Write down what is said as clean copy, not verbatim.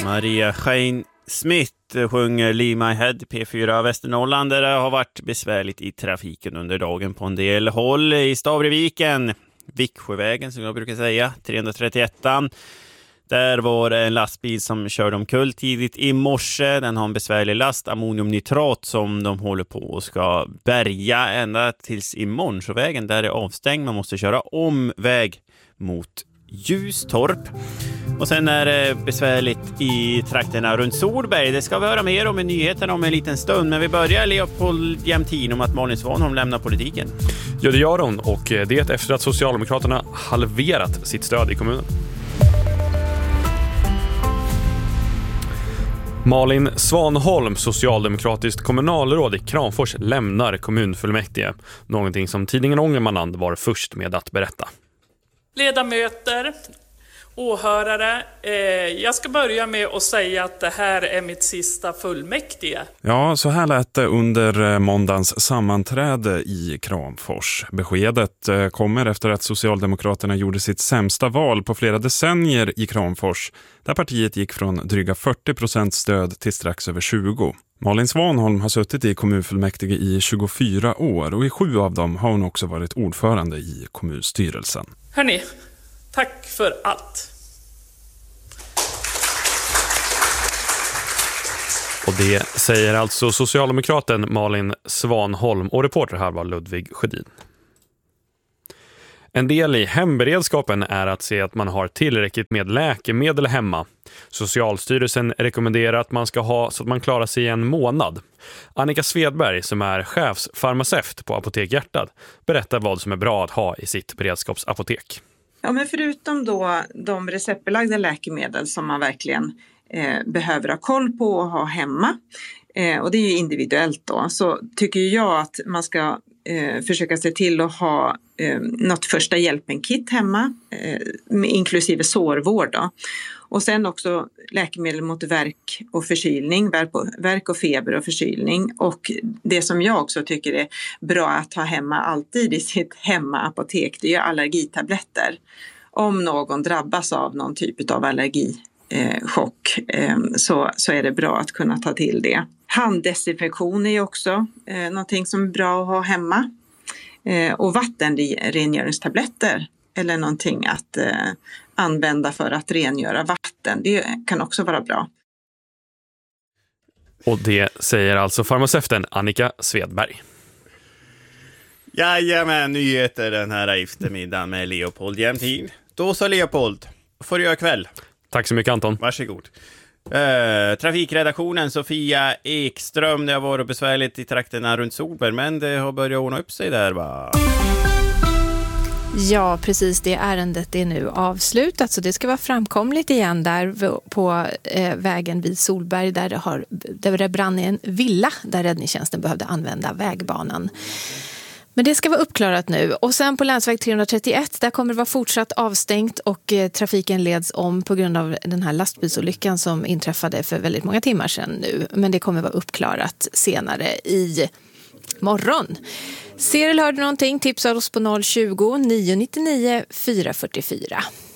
Maria Shane Smith sjunger Leave My Head, P4 Västernorrland, där det har varit besvärligt i trafiken under dagen på en del håll. I Stavreviken, Viksjövägen som jag brukar säga, 331an. Där var det en lastbil som körde omkull tidigt i morse. Den har en besvärlig last, ammoniumnitrat, som de håller på och ska bärga ända tills imorgon. Så vägen där är avstängd, man måste köra omväg mot Ljustorp. Och sen är det besvärligt i trakterna runt Solberg. Det ska vi höra mer om i nyheterna om en liten stund. Men vi börjar Leopold Jämtin om att Malin Svanholm lämnar politiken. Ja, det gör hon, och det efter att Socialdemokraterna halverat sitt stöd i kommunen. Malin Svanholm, socialdemokratiskt kommunalråd i Kramfors, lämnar kommunfullmäktige. Någonting som tidningen Ångermanland var först med att berätta. Ledamöter, åhörare, jag ska börja med att säga att det här är mitt sista fullmäktige. Ja, så här lät det under måndagens sammanträde i Kramfors. Beskedet kommer efter att Socialdemokraterna gjorde sitt sämsta val på flera decennier i Kramfors, där partiet gick från dryga 40% stöd till strax över 20%. Malin Svanholm har suttit i kommunfullmäktige i 24 år och i 7 av dem har hon också varit ordförande i kommunstyrelsen. Hörrni, tack för allt. Och det säger alltså socialdemokraten Malin Svanholm, och reporter här var Ludvig Sjödin. En del i hemberedskapen är att se att man har tillräckligt med läkemedel hemma. Socialstyrelsen rekommenderar att man ska ha så att man klarar sig i en månad. Annika Svedberg, som är chefsfarmaceut på Apotek Hjärtat, berättar vad som är bra att ha i sitt beredskapsapotek. Ja, men förutom då de receptbelagda läkemedel som man verkligen behöver ha koll på och ha hemma, och det är ju individuellt då, så tycker jag att man ska försöka se till att ha något första hjälpen-kit hemma, inklusive sårvård då. Och sen också läkemedel mot värk och förkylning, värk och feber och förkylning. Och det som jag också tycker är bra att ha hemma alltid i sitt hemmaapotek, det är allergitabletter. Om någon drabbas av någon typ av allergichock så är det bra att kunna ta till det. Handdesinfektion är också någonting som är bra att ha hemma. Och vattenrengöringstabletter eller någonting att använda för att rengöra vatten. Det kan också vara bra. Och det säger alltså farmaceuten Annika Svedberg. Jajamän, nyheter den här eftermiddagen med Leopold Jämtin. Då så Leopold, får du göra kväll. Tack så mycket Anton. Varsågod. Trafikredaktionen Sofia Ekström, det har varit besvärligt i trakterna runt Solberg, men det har börjat ordna upp sig där, va? Ja, precis, det ärendet är nu avslutat, så det ska vara framkomligt igen där på vägen vid Solberg där det brann i en villa där räddningstjänsten behövde använda vägbanan. Men det ska vara uppklarat nu. Och sen på länsväg 331, där kommer det vara fortsatt avstängt och trafiken leds om på grund av den här lastbilsolyckan som inträffade för väldigt många timmar sedan nu. Men det kommer vara uppklarat senare i morgon. Ser eller hör du någonting, tipsa oss på 020 999 444.